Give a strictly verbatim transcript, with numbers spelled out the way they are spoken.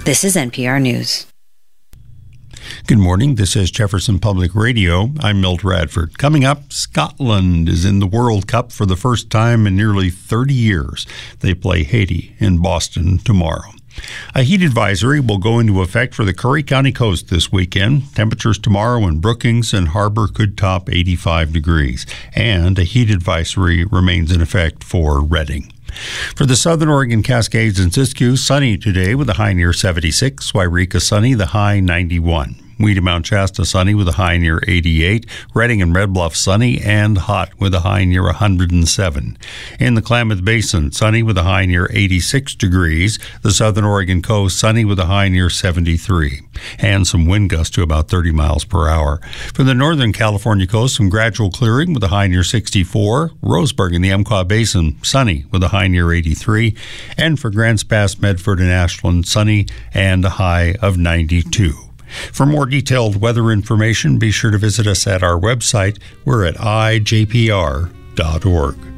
This is N P R News. Good morning. This is Jefferson Public Radio. I'm Milt Radford. Coming up, Scotland is in the World Cup for the first time in nearly thirty years. They play Haiti in Boston tomorrow. A heat advisory will go into effect for the Curry County coast this weekend. Temperatures tomorrow in Brookings and Harbor could top eighty-five degrees, and a heat advisory remains in effect for Redding. For the Southern Oregon Cascades and Siskiyou, sunny today with a high near seventy-six. Wairika sunny, the high ninety-one. Weedy Mount Shasta sunny with a high near eighty-eight. Redding and Red Bluff sunny and hot with a high near one hundred seven. In the Klamath Basin, sunny with a high near eighty-six degrees. The Southern Oregon coast sunny with a high near seventy-three. And some wind gusts to about thirty miles per hour. For the Northern California coast, some gradual clearing with a high near sixty-four. Roseburg in the Umpqua Basin, sunny with a high near eighty-three. And for Grants Pass, Medford, and Ashland, sunny and a high of ninety-two. For more detailed weather information, be sure to visit us at our website. We're at I J P R dot org.